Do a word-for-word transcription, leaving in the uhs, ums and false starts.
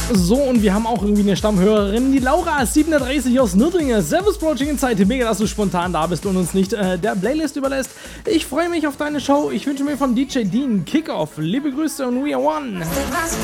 So, und wir haben auch irgendwie eine Stammhörerin, die Laura siebenunddreißig aus Nürtingen. Servus, Project Zeit. Mega, dass du spontan da bist und uns nicht äh, der Playlist überlässt. Ich freue mich auf deine Show. Ich wünsche mir von D J Dean Kickoff. Liebe Grüße und We Are One.